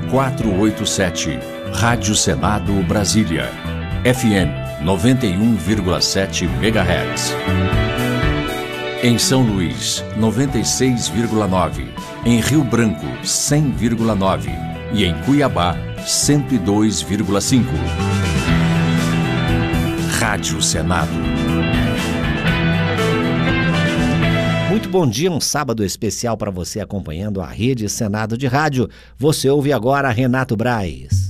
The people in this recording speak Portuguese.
487, Rádio Senado Brasília, FM 91,7 MHz. Em São Luís, 96,9. Em Rio Branco, 100,9. E em Cuiabá, 102,5. Rádio Senado. Muito bom dia, um sábado especial para você acompanhando a Rede Senado de Rádio. Você ouve agora Renato Braz.